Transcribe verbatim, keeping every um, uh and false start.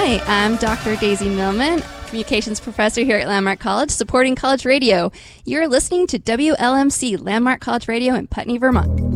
Hi, I'm Doctor Daisy Millman, Communications Professor here at Landmark College, supporting college radio. You're listening to W L M C, Landmark College Radio in Putney, Vermont.